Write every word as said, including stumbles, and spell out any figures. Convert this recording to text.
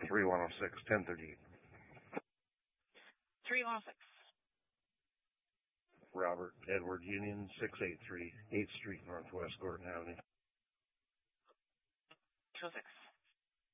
three one zero six, ten thirty-eight. three one zero six. Robert Edward Union, six eight three, eighth Street, Northwest Gordon Avenue. two oh six.